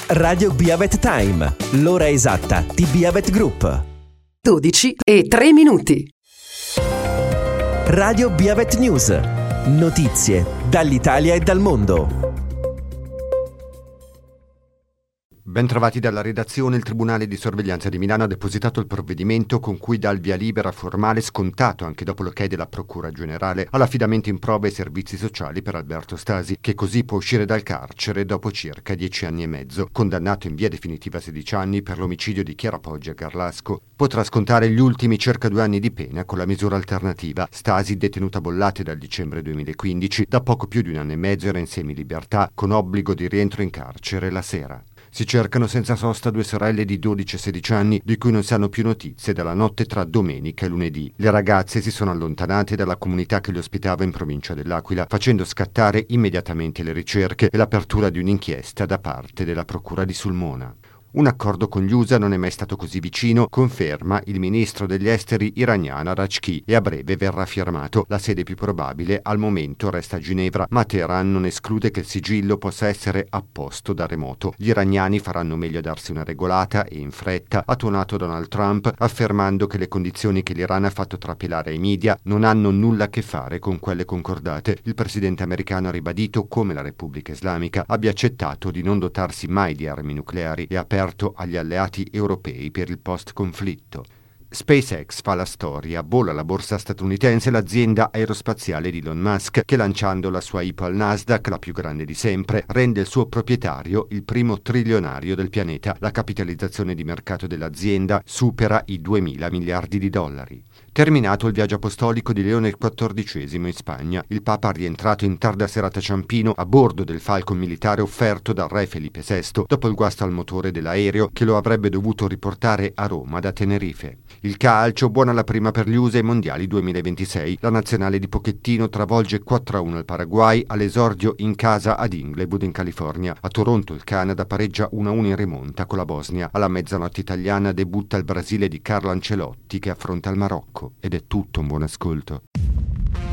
Radio Biavet Time, l'ora esatta di Biavet Group. 12:03. Radio Biavet News, notizie dall'Italia e dal mondo. Bentrovati dalla redazione. Il Tribunale di Sorveglianza di Milano ha depositato il provvedimento con cui dà il via libera formale scontato, anche dopo l'ok della Procura Generale, all'affidamento in prova ai servizi sociali per Alberto Stasi, che così può uscire dal carcere dopo circa 10 anni e mezzo. Condannato in via definitiva a 16 anni per l'omicidio di Chiara Poggi a Garlasco, potrà scontare gli ultimi circa 2 anni di pena con la misura alternativa. Stasi, detenuta a Bollate dal dicembre 2015, da poco più di 1 anno e mezzo era in semilibertà, con obbligo di rientro in carcere la sera. Si cercano senza sosta 2 sorelle di 12 e 16 anni di cui non si hanno più notizie dalla notte tra domenica e lunedì. Le ragazze si sono allontanate dalla comunità che le ospitava in provincia dell'Aquila, facendo scattare immediatamente le ricerche e l'apertura di un'inchiesta da parte della Procura di Sulmona. Un accordo con gli USA non è mai stato così vicino, conferma il ministro degli esteri iraniano Arachchi, e a breve verrà firmato. La sede più probabile al momento resta a Ginevra, ma Teheran non esclude che il sigillo possa essere apposto da remoto. Gli iraniani faranno meglio a darsi una regolata e in fretta, ha tuonato Donald Trump, affermando che le condizioni che l'Iran ha fatto trapelare ai media non hanno nulla a che fare con quelle concordate. Il presidente americano ha ribadito come la Repubblica Islamica abbia accettato di non dotarsi mai di armi nucleari e aperto agli alleati europei per il post-conflitto. SpaceX fa la storia, vola la borsa statunitense l'azienda aerospaziale di Elon Musk, che lanciando la sua IPO al Nasdaq, la più grande di sempre, rende il suo proprietario il primo trilionario del pianeta. La capitalizzazione di mercato dell'azienda supera i 2.000 miliardi di dollari. Terminato il viaggio apostolico di Leone XIV in Spagna, il Papa è rientrato in tarda serata a Ciampino a bordo del Falcon militare offerto dal re Felipe VI dopo il guasto al motore dell'aereo che lo avrebbe dovuto riportare a Roma da Tenerife. Il calcio, buona la prima per gli USA ai mondiali 2026. La nazionale di Pochettino travolge 4-1 il Paraguay all'esordio in casa ad Inglewood in California. A Toronto il Canada pareggia 1-1 in rimonta con la Bosnia. Alla mezzanotte italiana debutta il Brasile di Carlo Ancelotti che affronta il Marocco. Ed è tutto, un buon ascolto.